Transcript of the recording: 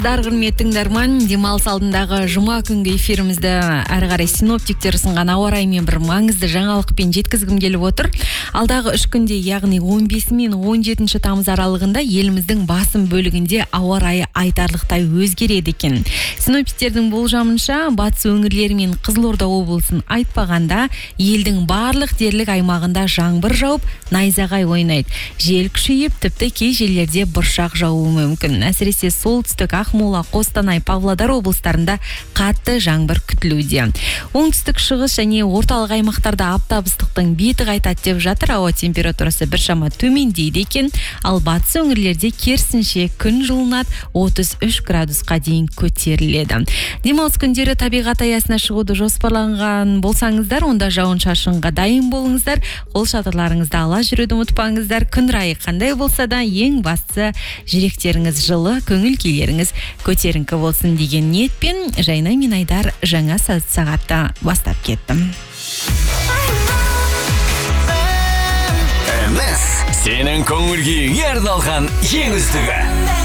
Саламатсыздар, құрметті тыңдарман. Демалыс алдындағы жұма күнгі эфирімізді әрі қарай синоптиктер ұсынған ауа райымен бір маңызды жаңалықпен жеткізгім келіп отыр. Алдағы 3 күнде, яғни 15 мен 17 тамыз аралығында еліміздің басым бөлігінде ауа райы айтарлықтай өзгереді екен. Синоптиктердің болжамынша, батыс өңірлері мен Қызылорда облысын айтпағанда, елдің барлық дерлік аймағында жаңбыр жауып, найзағай ойнайды. Жел күшейіп, тіпті кей жерлерде бұршақ жаууы мүмкін. Әсіресе солтүстік Ақмола, Қостанай, Павлодар облыстарында қатты жаңбыр күтілуде. Оңтүстік, шығыс және орталық аймақтарда аптап ыстықтың беті қайтады деп жатыр. Ауа температурасы біршама төмендейді екен, ал батыс өңірлерде керісінше күн жылынады, 33 градусқа дейін көтеріледі. Демалыс күндері табиғат аясына шығуды жоспарланған болсаңыздар, онда жауын-шашынға дайын болыңыздар. Қол шатырларыңызды ала жүруді ұмытпаңыздар. Күн райы қандай болса да, ең бастысы жүректеріңіз жылы, көңіл күйлеріңіз көтеріңкі болсын деген ниетпен Жайна мен Айдар жаңа сағатта бастап кеттім. Сенің көңіл күйіңе арналған ең үздігі.